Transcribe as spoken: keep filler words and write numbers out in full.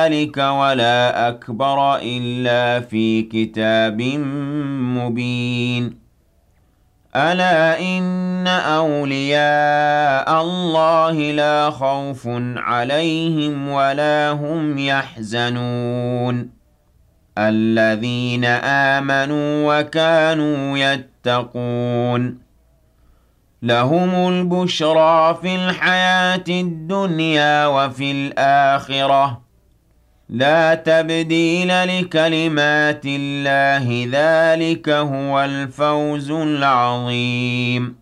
ذلك ولا أكبر إلا في كتاب مبين ألا إن أولياء الله لا خوف عليهم ولا هم يحزنون الذين آمنوا وكانوا يتقون لهم البشرى في الحياة الدنيا وفي الآخرة لا تبديل لكلمات الله ذلك هو الفوز العظيم